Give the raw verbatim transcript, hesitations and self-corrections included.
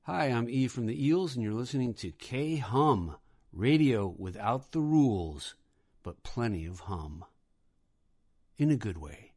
Hi, I'm E from the Eels, and you're listening to K-Hum, radio without the rules, but plenty of hum. In a good way.